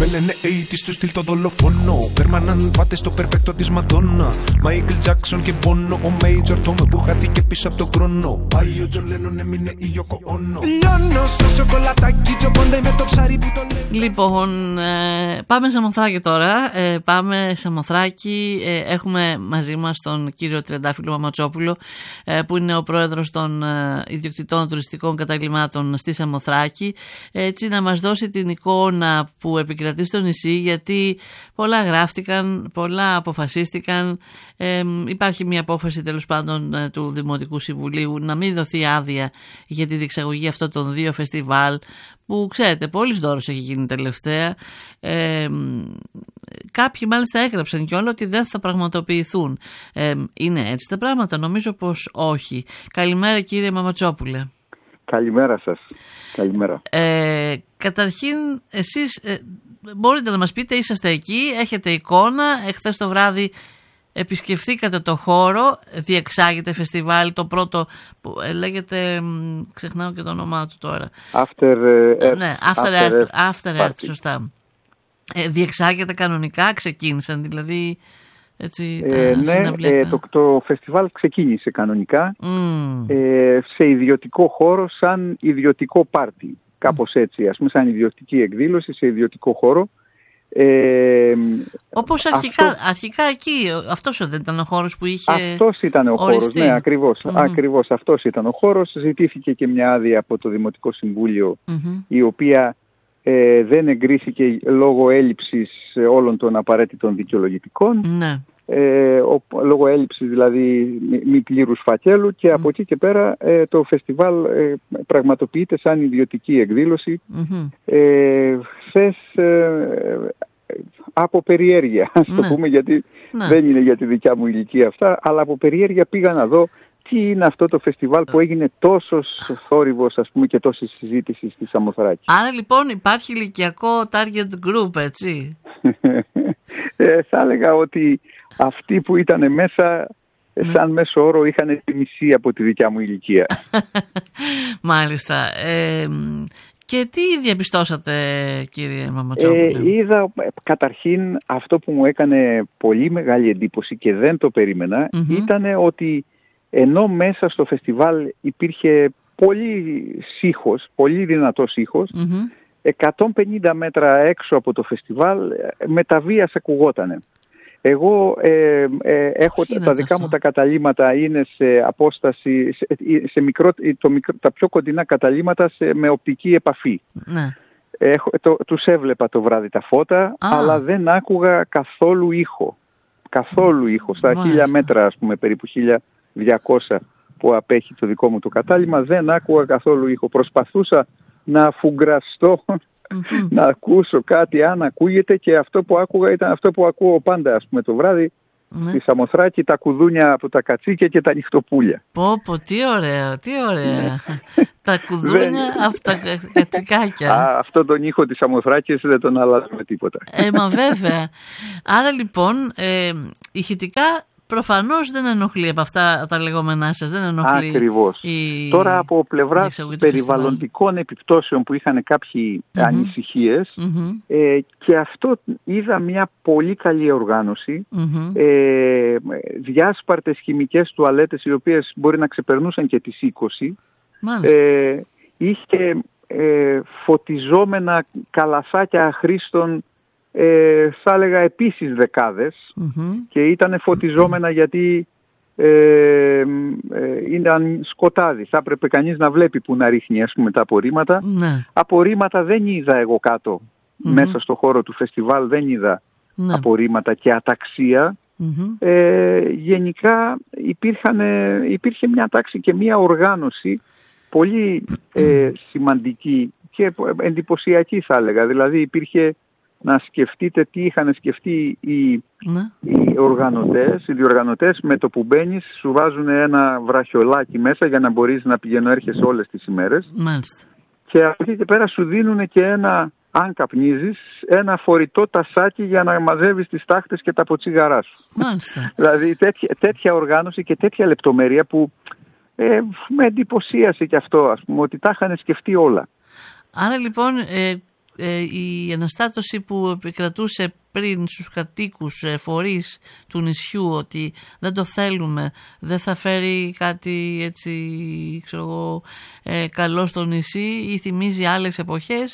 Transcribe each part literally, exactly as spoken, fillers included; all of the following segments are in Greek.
λένε ογδόντα στο στυλ το δολοφόνο. Περμανάν πάτε στο περφέκτο της Μαντόνα. Μάικλ Τζάκσον και Μπόνο. Ο Μέιτζορ Τόμ που χάθηκε πίσω από τον χρόνο. Πάει ο Τζον Λένον, έμεινε η Γιώκο Όνο. Λιώνω στο σοκολατάκι, τζομπόντε με το ψάρι που το λέει. Λοιπόν, ε, πάμε σε Μοθράκη τώρα. Ε, πάμε σε Μοθράκη. Ε, έχουμε μαζί μας τον κύριο Τριαντάφυλλο Μαματσόπουλο, ε, που είναι ο πρόεδρος των ε, ιδιοκτητών τουριστικών καταλυμάτων στη Σαμοθράκη. Έτσι, να μας δώσει την εικόνα που επικρατεί στο νησί, γιατί πολλά γράφτηκαν, πολλά αποφασίστηκαν. Ε, υπάρχει μια απόφαση τέλος πάντων ε, του Δημοτικού Συμβουλίου να μην δοθεί άδεια για τη διεξαγωγή αυτών των δύο φεστιβάλ, που ξέρετε πόλης δώρος έχει γίνει τελευταία. Ε, κάποιοι μάλιστα έγραψαν και όλο ότι δεν θα πραγματοποιηθούν. Ε, είναι έτσι τα πράγματα? Νομίζω πως όχι. Καλημέρα κύριε Μαματσόπουλε. Καλημέρα σας. Καλημέρα. Ε, καταρχήν εσείς ε, μπορείτε να μας πείτε, είσαστε εκεί, έχετε εικόνα, εχθές το βράδυ επισκεφθήκατε το χώρο, διεξάγεται φεστιβάλ, το πρώτο που ε, λέγεται, ξεχνάω και το όνομά του τώρα. After Earth. Ναι, After, after Earth, Earth, after Earth σωστά. Ε, διεξάγεται κανονικά, ξεκίνησαν δηλαδή έτσι τα ε, ναι, ε, το, το φεστιβάλ ξεκίνησε κανονικά mm. ε, σε ιδιωτικό χώρο, σαν ιδιωτικό πάρτι. Κάπως έτσι, ας πούμε, σαν ιδιωτική εκδήλωση σε ιδιωτικό χώρο. Ε, Όπως αρχικά, αυτό, αρχικά εκεί, αυτός δεν ήταν ο χώρος που είχε αυτός ήταν ο οριστεί. χώρος, ναι, ακριβώς, mm-hmm. ακριβώς αυτός ήταν ο χώρος. Ζητήθηκε και μια άδεια από το Δημοτικό Συμβούλιο, mm-hmm. η οποία ε, δεν εγκρίθηκε λόγω έλλειψης όλων των απαραίτητων δικαιολογητικών. Ναι. Ε, ο, λόγω έλλειψης δηλαδή μη, μη πλήρους φακέλου, και mm. από εκεί και πέρα ε, το φεστιβάλ ε, πραγματοποιείται σαν ιδιωτική εκδήλωση. Mm-hmm. ε, χθες ε, από περιέργεια, ας το ναι. πούμε, γιατί ναι. δεν είναι για τη δικιά μου ηλικία αυτά, αλλά από περιέργεια πήγα να δω τι είναι αυτό το φεστιβάλ που έγινε τόσος θόρυβος, ας πούμε, και τόση συζήτηση στη Σαμοθράκη. Άρα λοιπόν υπάρχει ηλικιακό target group, έτσι? ε, θα έλεγα ότι αυτοί που ήταν μέσα, σαν μέσο όρο, είχαν τη μισή από τη δικιά μου ηλικία. Μάλιστα. Ε, και τι διαπιστώσατε, κύριε Μαματσόπουλε? Ε, είδα καταρχήν αυτό που μου έκανε πολύ μεγάλη εντύπωση και δεν το περίμενα, mm-hmm. ήταν ότι ενώ μέσα στο φεστιβάλ υπήρχε πολύ ήχος, πολύ δυνατός ήχος, mm-hmm. εκατόν πενήντα μέτρα έξω από το φεστιβάλ με τα βίας ακουγότανε. Εγώ ε, ε, έχω τα, τα δικά αυτό? μου τα καταλύματα είναι σε απόσταση, σε, σε μικρό, το μικρό, τα πιο κοντινά καταλύματα σε, με οπτική επαφή. Ναι. Έχω, το, τους έβλεπα το βράδυ τα φώτα, Α. αλλά δεν άκουγα καθόλου ήχο. Καθόλου ήχο. Στα Μάλιστα. χίλια μέτρα, ας πούμε, περίπου χίλια διακόσια που απέχει το δικό μου το κατάλυμα, δεν άκουγα καθόλου ήχο. Προσπαθούσα να αφουγκραστώ, mm-hmm. να ακούσω κάτι, αν ακούγεται, και αυτό που άκουγα ήταν αυτό που ακούω πάντα, ας πούμε, το βράδυ mm-hmm. στη Σαμοθράκη, τα κουδούνια από τα κατσίκια και τα νυχτοπούλια. Πω πω, τι ωραία, τι ωραία. Τα κουδούνια από τα κατσικάκια. Α, αυτό τον ήχο της Σαμοθράκης δεν τον αλλάζουμε τίποτα. Ε, μα βέβαια. Άρα λοιπόν, ε, ηχητικά προφανώς δεν ενοχλεί από αυτά τα λεγόμενά σας, δεν ενοχλεί. Ακριβώς. Η... Τώρα από πλευρά περιβαλλοντικών επιπτώσεων που είχαν κάποιοι mm-hmm. ανησυχίες mm-hmm. ε, και αυτό είδα μια πολύ καλή οργάνωση, mm-hmm. ε, διάσπαρτες χημικές τουαλέτες οι οποίες μπορεί να ξεπερνούσαν και τις είκοσι. Ε, είχε ε, φωτιζόμενα καλαθάκια αχρήστων, Ε, θα έλεγα επίσης δεκάδες mm-hmm. και ήταν φωτιζόμενα γιατί ε, ε, ήταν σκοτάδι. Θα έπρεπε κανείς να βλέπει που να ρίχνει, ας πούμε, τα απορρίμματα. Mm-hmm. Απορρίμματα δεν είδα εγώ κάτω mm-hmm. μέσα στο χώρο του φεστιβάλ, δεν είδα mm-hmm. απορρίμματα και αταξία. Mm-hmm. Ε, γενικά υπήρχαν, υπήρχε μια τάξη και μια οργάνωση πολύ ε, σημαντική και εντυπωσιακή, θα έλεγα. Δηλαδή υπήρχε, να σκεφτείτε τι είχαν σκεφτεί οι, ναι. οι οργανωτές, οι διοργανωτές. Με το που μπαίνεις σου βάζουν ένα βραχιολάκι μέσα για να μπορείς να πηγαίνω έρχεσαι όλες τις ημέρες. Μάλιστα. Και από εκεί και πέρα σου δίνουν και ένα, αν καπνίζεις, ένα φορητό τασάκι για να μαζεύεις τις τάχτες και τα ποτσίγαρά σου. Μάλιστα. Δηλαδή τέτοια, τέτοια οργάνωση και τέτοια λεπτομέρεια που ε, με εντυπωσίασε και αυτό, ας πούμε, ότι τα είχαν σκεφτεί όλα. Άρα λοιπόν... Ε... η αναστάτωση που επικρατούσε πριν στους κατοίκους φορείς του νησιού ότι δεν το θέλουμε, δεν θα φέρει κάτι έτσι, ξέρω εγώ, καλό στο νησί ή θυμίζει άλλες εποχές,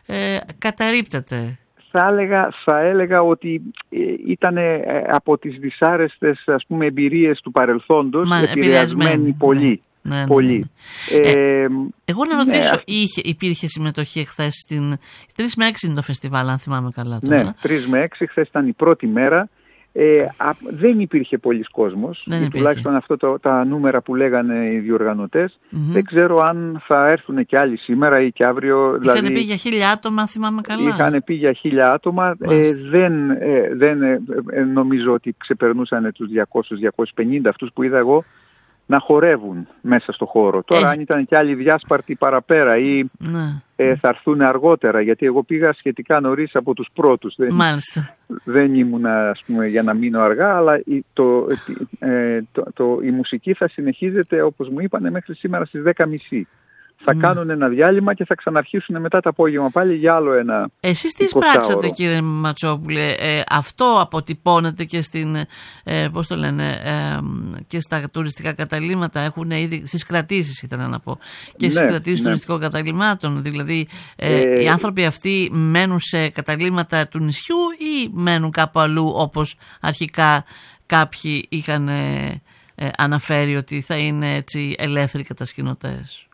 καταρρίπτεται. Θα έλεγα, θα έλεγα ότι ήταν από τις δυσάρεστες, ας πούμε, εμπειρίες του παρελθόντος, Μα, επηρεασμένοι πολύ. Ναι, ναι, πολύ. Ναι, ναι. Ε, ε, εγώ να ρωτήσω, ναι, είχε, υπήρχε συμμετοχή εχθές στην... τρεις με έξι είναι το φεστιβάλ, αν θυμάμαι καλά τώρα. Ναι, τρεις με έξι, χθες ήταν η πρώτη μέρα. Ε, α, δεν υπήρχε πολύς κόσμος, ή τουλάχιστον αυτό το, τα νούμερα που λέγανε οι διοργανωτές. Mm-hmm. Δεν ξέρω αν θα έρθουν και άλλοι σήμερα ή και αύριο. Είχαν δηλαδή, πει για χίλια άτομα, αν θυμάμαι καλά. Είχαν πει για χίλια άτομα. Ε, δεν ε, δεν ε, ε, νομίζω ότι ξεπερνούσαν τους διακόσιους με διακόσιους πενήντα αυτούς που είδα εγώ να χορεύουν μέσα στο χώρο. Τώρα Έχει... αν ήταν και άλλοι διάσπαρτοι παραπέρα ή ναι. ε, θα έρθουν αργότερα, γιατί εγώ πήγα σχετικά νωρίς από τους πρώτους. Δεν, Μάλιστα. δεν ήμουν, ας πούμε, για να μείνω αργά, αλλά η, το, ε, το, το, η μουσική θα συνεχίζεται, όπως μου είπανε, μέχρι σήμερα στις δέκα και μισή. Θα mm. κάνουν ένα διάλειμμα και θα ξαναρχίσουν μετά το απόγευμα πάλι για άλλο ένα. Εσείς τι πράξατε, κύριε Ματσόπουλε, ε, αυτό αποτυπώνεται και στην, ε, πώς το λένε, ε, και στα τουριστικά καταλύματα, έχουν ήδη, στις κρατήσεις ήθελα να πω, και στις ναι, κρατήσεις ναι. τουριστικών καταλυμάτων, δηλαδή ε, ε, οι άνθρωποι αυτοί μένουν σε καταλύματα του νησιού ή μένουν κάπου αλλού όπως αρχικά κάποιοι είχαν ε, ε, αναφέρει ότι θα είναι έτσι ελεύθεροι κατασκηνωτές.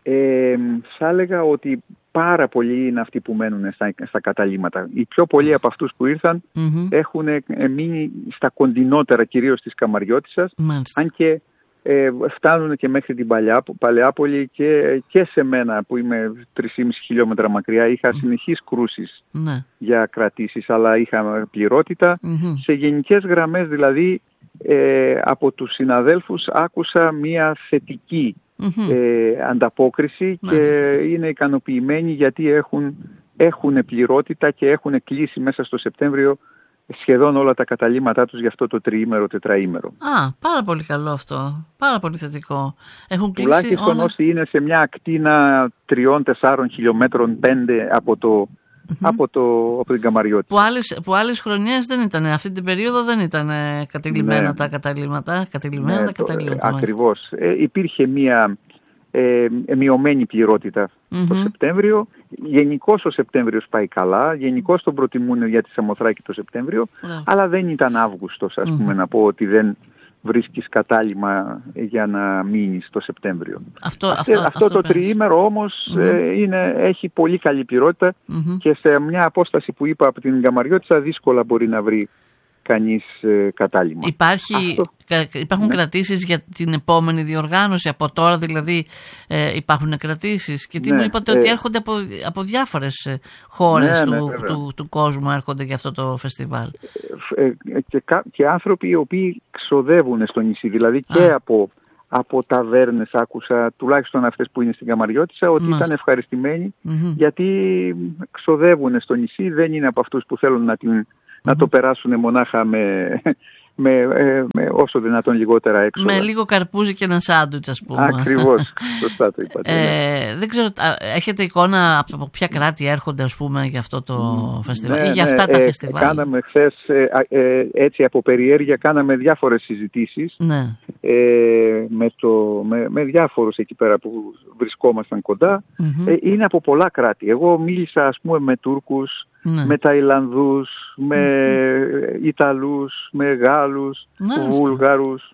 Ε, θα έλεγα ότι πάρα πολλοί είναι αυτοί που μένουν στα, στα καταλύματα. Οι πιο πολλοί από αυτούς που ήρθαν mm-hmm. έχουν μείνει στα κοντινότερα, κυρίως της Καμαριώτισσας, Μάλιστα. αν και ε, φτάνουν και μέχρι την Παλαιά, Παλαιάπολη και, και σε μένα που είμαι τρία και μισό χιλιόμετρα μακριά. Είχα mm-hmm. συνεχείς κρούσεις mm-hmm. για κρατήσεις, αλλά είχα πληρότητα. Mm-hmm. Σε γενικές γραμμές δηλαδή ε, από τους συναδέλφους άκουσα μια θετική Mm-hmm. Ε, ανταπόκριση Μάλιστα. Και είναι ικανοποιημένοι γιατί έχουν, έχουν πληρότητα και έχουν κλείσει μέσα στο Σεπτέμβριο σχεδόν όλα τα καταλύματά τους για αυτό το τριήμερο, τετραήμερο. Α, πάρα πολύ καλό αυτό. Πάρα πολύ θετικό. Έχουν κλείσει τουλάχιστον όλα... όσοι είναι σε μια ακτίνα τριών τεσσάρων χιλιόμετρων, πέντε από το Mm-hmm. Από, το, από την Καμαριώτη. Που άλλες, που άλλες χρονιές δεν ήταν, αυτή την περίοδο δεν ήταν κατειλημμένα ναι. τα καταλύματα. Κατειλημμένα ναι, τα καταλύματα. Ακριβώς. Ε, υπήρχε μία ε, μειωμένη πληρότητα mm-hmm. το Σεπτέμβριο. Γενικώς ο Σεπτέμβριος πάει καλά. Γενικώς τον προτιμούν για τη Σαμοθράκη το Σεπτέμβριο. Yeah. Αλλά δεν ήταν Αύγουστος, ας mm-hmm. πούμε, να πω ότι δεν βρίσκεις κατάλημα για να μείνεις το Σεπτέμβριο. Αυτό, αυτό, αυτό, αυτό το τριήμερο όμως mm-hmm. ε, είναι, έχει πολύ καλή πληρότητα mm-hmm. και σε μια απόσταση που είπα από την Καμαριώτισσα δύσκολα μπορεί να βρει κανείς ε, κατάλημα. Υπάρχει, κα, υπάρχουν ναι. κρατήσεις για την επόμενη διοργάνωση, από τώρα δηλαδή ε, υπάρχουν κρατήσεις και τι ναι, μου είπατε ε, ότι έρχονται από, από διάφορες χώρες ναι, του, ναι, του, του, του κόσμου έρχονται για αυτό το φεστιβάλ. Ε, ε, και, και άνθρωποι οι οποίοι ξοδεύουν στο νησί, δηλαδή και Α. από, από ταβέρνες άκουσα, τουλάχιστον αυτές που είναι στην Καμαριώτισσα, ότι Μάλιστα. ήταν ευχαριστημένοι mm-hmm. γιατί ξοδεύουν στο νησί, δεν είναι από αυτούς που θέλουν να την να mm-hmm. το περάσουν μονάχα με, με, με όσο δυνατόν λιγότερα έξοδα. Με λίγο καρπούζι και ένα σάντουιτς, ας πούμε. Ακριβώς, σωστά το είπατε. Ε, δεν ξέρω, έχετε εικόνα από ποια κράτη έρχονται, ας πούμε, για αυτό το mm, φεστιβάλ ναι, ή για ναι, αυτά τα ε, φεστιβάλ. Κάναμε χθες, ε, ε, έτσι από περιέργεια, κάναμε διάφορες συζητήσεις ναι. ε, με, το, με, με διάφορους εκεί πέρα που βρισκόμασταν κοντά. Mm-hmm. Ε, είναι από πολλά κράτη. Εγώ μίλησα, ας πούμε, με Τούρκους, ναι. με Ταϊλανδούς, με mm-hmm. Ιταλούς, με Γάλλους, ναι, Βούλγαρους,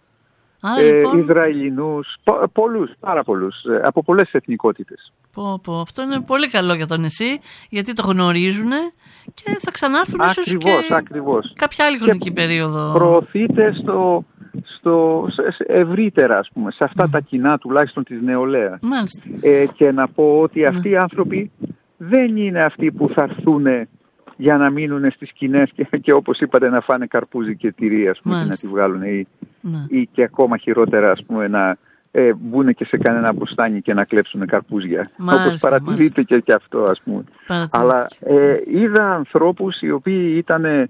ε, λοιπόν... Ισραηλινούς, πο, πολλούς, πάρα πολλούς, από πολλές εθνικότητες. Πω, πω. Αυτό είναι πολύ καλό για το νησί, γιατί το γνωρίζουν και θα ξανάρθουν ίσως ακριβώς, και ακριβώς. κάποια άλλη χρονική και περίοδο. Προωθείται στο, στο, ευρύτερα, ας πούμε, σε αυτά mm. τα κοινά τουλάχιστον της νεολαίας. Μάλιστα. Ε, και να πω ότι αυτοί οι άνθρωποι δεν είναι αυτοί που θα έρθουν για να μείνουν στις σκηνές και, και όπως είπατε να φάνε καρπούζι και τυρί, ας πούμε, και να τη βγάλουν ή, ή και ακόμα χειρότερα, ας πούμε, να ε, μπουν και σε κανένα μποστάνι και να κλέψουν καρπούζια. Μάλιστα, όπως παρατηρείται και, και αυτό, ας πούμε. Αλλά ε, είδα ανθρώπους οι οποίοι ήταν ε,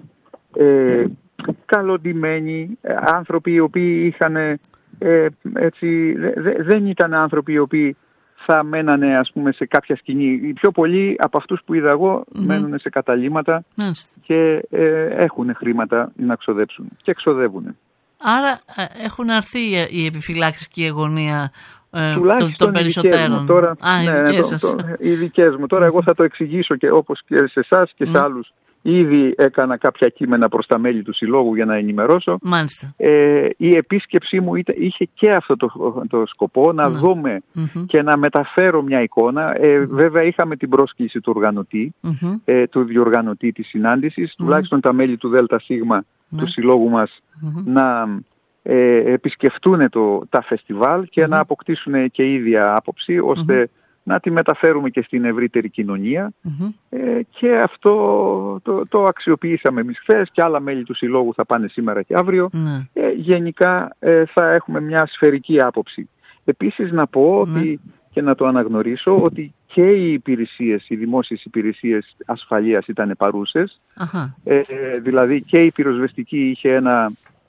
καλοντημένοι, άνθρωποι οι οποίοι είχαν ε, έτσι, δε, δεν ήταν άνθρωποι οι οποίοι θα μένανε ας πούμε σε κάποια σκηνή. Οι πιο πολλοί από αυτούς που είδα εγώ mm-hmm. μένουν σε καταλύματα mm-hmm. και ε, έχουν χρήματα να ξοδέψουν και εξοδεύουν. Άρα έχουν αρθεί οι επιφυλάξεις και η αγωνία ε, τουλάχιστον των περισσότερων. Τώρα, Α, ναι, οι δικές το, σας. Το, οι δικές μου. Τώρα εγώ θα το εξηγήσω και όπως και σε εσάς και mm. σε άλλους. Ήδη έκανα κάποια κείμενα προς τα μέλη του Συλλόγου για να ενημερώσω. Μάλιστα. Ε, η επίσκεψή μου είχε και αυτό το, το σκοπό να mm. δούμε mm-hmm. και να μεταφέρω μια εικόνα. Ε, mm-hmm. Βέβαια είχαμε την πρόσκληση του οργανωτή, mm-hmm. ε, του διοργανωτή της συνάντησης, mm-hmm. τουλάχιστον τα μέλη του ΔΣ mm-hmm. του Συλλόγου μας mm-hmm. να ε, επισκεφτούν το, τα φεστιβάλ και mm-hmm. να αποκτήσουν και ίδια άποψη ώστε mm-hmm. να τη μεταφέρουμε και στην ευρύτερη κοινωνία mm-hmm. ε, και αυτό το, το αξιοποιήσαμε εμείς χθες και άλλα μέλη του Συλλόγου θα πάνε σήμερα και αύριο. Mm-hmm. Ε, γενικά ε, θα έχουμε μια σφαιρική άποψη. Επίσης να πω mm-hmm. ότι, και να το αναγνωρίσω ότι και οι υπηρεσίες, οι δημόσιες υπηρεσίες ασφαλείας ήταν παρούσες. Uh-huh. Ε, δηλαδή και η πυροσβεστική είχε ένα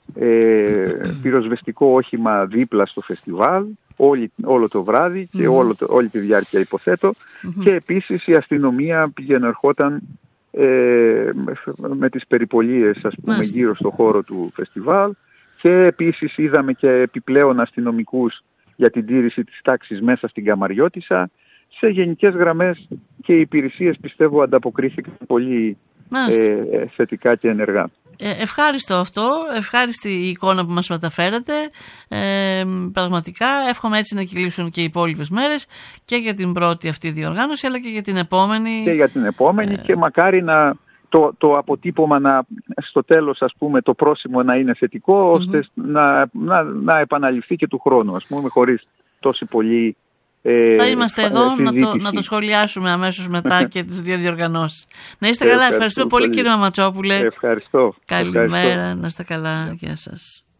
ε, πυροσβεστικό όχημα δίπλα στο φεστιβάλ. Όλη, όλο το βράδυ και mm-hmm. όλο το, όλη τη διάρκεια υποθέτω mm-hmm. και επίσης η αστυνομία πήγαινε ερχόταν ε, με, με τις περιπολίες ας πούμε, γύρω στο χώρο του φεστιβάλ και επίσης είδαμε και επιπλέον αστυνομικούς για την τήρηση της τάξης μέσα στην Καμαριώτισσα. Σε γενικές γραμμές και οι υπηρεσίες πιστεύω ανταποκρίθηκαν πολύ ε, θετικά και ενεργά. Ε, ευχάριστο αυτό, ευχάριστη η εικόνα που μας μεταφέρετε. Ε, πραγματικά εύχομαι έτσι να κυλήσουν και οι υπόλοιπες μέρες και για την πρώτη αυτή διοργάνωση αλλά και για την επόμενη. Και για την επόμενη ε... και μακάρι να το, το αποτύπωμα να, στο τέλος ας πούμε το πρόσημο να είναι θετικό mm-hmm. ώστε να, να, να επαναληφθεί και του χρόνου ας πούμε χωρίς τόση πολύ. Ε, θα είμαστε εδώ να το, να το σχολιάσουμε αμέσως μετά και τις δύο διοργανώσεις. Να είστε καλά, ευχαριστώ πολύ κύριε Μαματσόπουλε. Ευχαριστώ. Καλημέρα, ευχαριστώ. να είστε καλά, γεια σας.